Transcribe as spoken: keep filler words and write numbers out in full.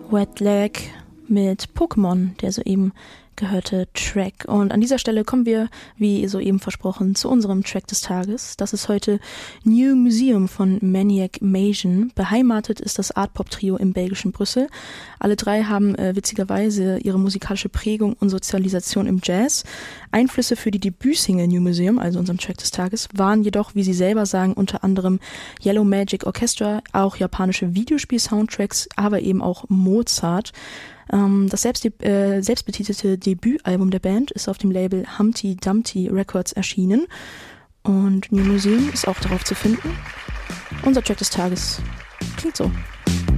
Wet Leg mit Pokémon, der soeben gehörte Track. Und an dieser Stelle kommen wir, wie soeben versprochen, zu unserem Track des Tages. Das ist heute New Museum von Maniac Masion. Beheimatet ist das Art-Pop-Trio im belgischen Brüssel. Alle drei haben äh, witzigerweise ihre musikalische Prägung und Sozialisation im Jazz. Einflüsse für die Debütsingle New Museum, also unserem Track des Tages, waren jedoch, wie sie selber sagen, unter anderem Yellow Magic Orchestra, auch japanische Videospiel-Soundtracks, aber eben auch Mozart. Das selbst, äh, selbstbetitelte Debütalbum der Band ist auf dem Label Humpty Dumpty Records erschienen und New Museum ist auch darauf zu finden. Unser Track des Tages klingt so.